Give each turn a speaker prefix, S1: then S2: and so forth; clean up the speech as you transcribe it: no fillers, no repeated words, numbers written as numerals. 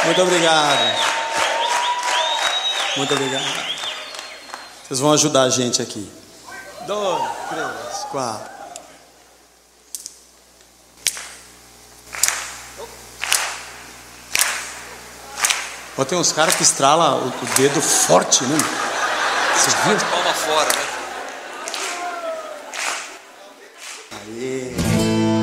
S1: Muito obrigado. Muito obrigado. Vocês vão ajudar a gente aqui. 2, 3, 4.
S2: Tem uns caras que estralam o dedo forte, né?
S3: Você viu? Palma fora, né?